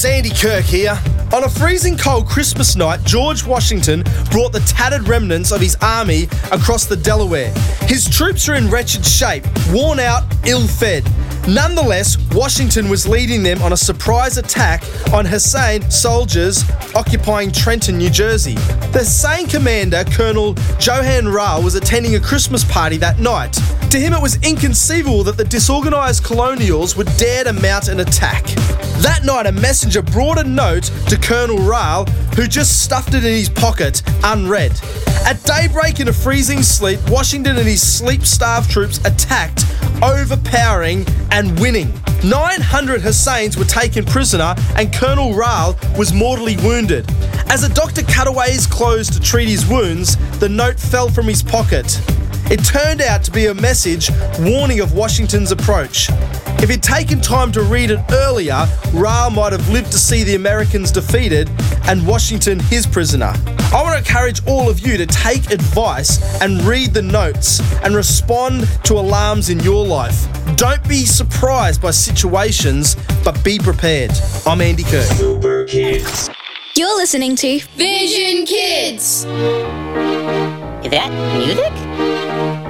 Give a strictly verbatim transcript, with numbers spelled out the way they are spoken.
it's Andy Kirk here. On a freezing cold Christmas night, George Washington brought the tattered remnants of his army across the Delaware. His troops are in wretched shape, worn out, ill-fed. Nonetheless, Washington was leading them on a surprise attack on Hessian soldiers occupying Trenton, New Jersey. The Hessian commander, Colonel Johann Rall, was attending a Christmas party that night. To him, it was inconceivable that the disorganized colonials would dare to mount an attack. That night, a messenger brought a note to Colonel Rall, who just stuffed it in his pocket, unread. At daybreak in a freezing sleet, Washington and his sleep-starved troops attacked, overpowering and winning. nine hundred Hessians were taken prisoner and Colonel Rall was mortally wounded. As a doctor cut away his clothes to treat his wounds, the note fell from his pocket. It turned out to be a message warning of Washington's approach. If he'd taken time to read it earlier, Rall might have lived to see the Americans defeated and Washington his prisoner. I want to encourage all of you to take advice and read the notes and respond to alarms in your life. Don't be surprised by situations, but be prepared. I'm Andy Kirk. Super Kids. You're listening to Vision Kids. Is that music?